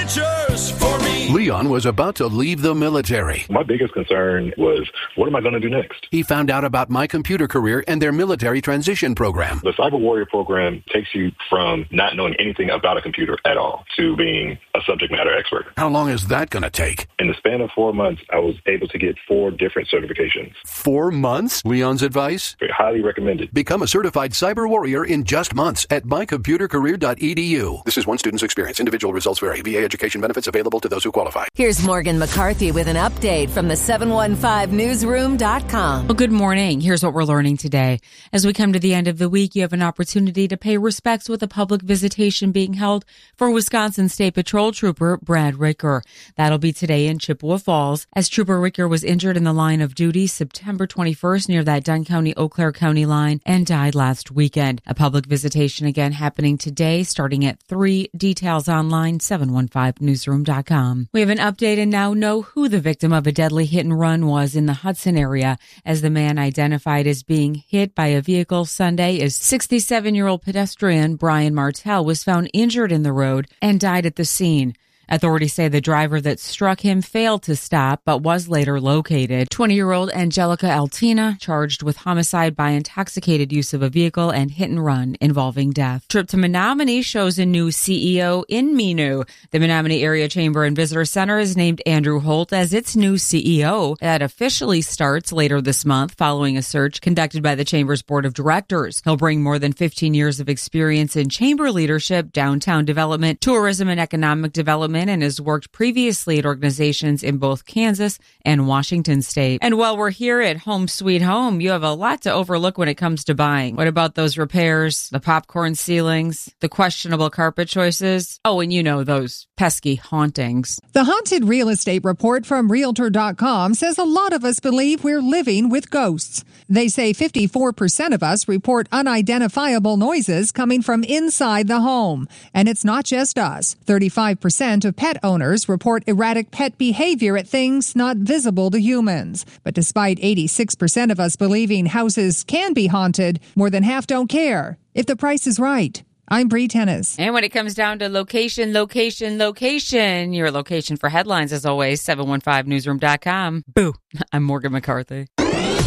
adventures for me. Leon was about to leave the military. My biggest concern was, what am I going to do next? He found out about My Computer Career and their military transition program. The Cyber Warrior program takes you from not knowing anything about a computer at all to being a subject matter expert. How long is that going to take? In the span of 4 months, I was able to get 4 different certifications. 4 months? Leon's advice? Very highly recommended. Become a certified cyber warrior in just months at mycomputercareer.edu. This is one student's experience. Individual results vary. VA education benefits available to those who qualify. Here's Morgan McCarthy with an update from the 715newsroom.com. Well, good morning. Here's what we're learning today. As we come to the end of the week, you have an opportunity to pay respects with a public visitation being held for Wisconsin State Patrol Trooper Brad Ricker. That'll be today in Chippewa Falls, as Trooper Ricker was injured in the line of duty September 21st near that Dunn County-Eau Claire County line and died last weekend. A public visitation again happening today starting at 3. Details online, 715newsroom.com. We have an update and now know who the victim of a deadly hit and run was in the Hudson area, as the man identified as being hit by a vehicle Sunday is 67-year-old pedestrian Brian Martell was found injured in the road and died at the scene. Authorities say the driver that struck him failed to stop, but was later located. 20-year-old Angelica Altina charged with homicide by intoxicated use of a vehicle and hit and run involving death. Trip to Menominee shows a new CEO in Menu. The Menominee Area Chamber and Visitor Center has named Andrew Holt as its new CEO. That officially starts later this month following a search conducted by the Chamber's Board of Directors. He'll bring more than 15 years of experience in chamber leadership, downtown development, tourism, and economic development, and has worked previously at organizations in both Kansas and Washington State. And while we're here at Home Sweet Home, you have a lot to overlook when it comes to buying. What about those repairs, the popcorn ceilings, the questionable carpet choices? Oh, and you know, those pesky hauntings. The Haunted Real Estate Report from Realtor.com says a lot of us believe we're living with ghosts. They say 54% of us report unidentifiable noises coming from inside the home. And it's not just us. 35% of pet owners report erratic pet behavior at things not visible to humans. But despite 86% of us believing houses can be haunted, more than half don't care if the price is right. I'm Bree Tennis. And when it comes down to location, your location for headlines, as always, 715newsroom.com. Boo. I'm Morgan McCarthy.